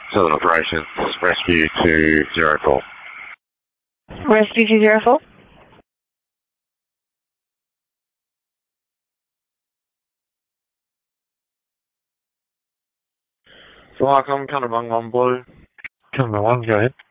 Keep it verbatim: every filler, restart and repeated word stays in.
Southern Operations, rescue to zero four. Rescue to zero four. Welcome, Connor one Blue. Connor one, go ahead.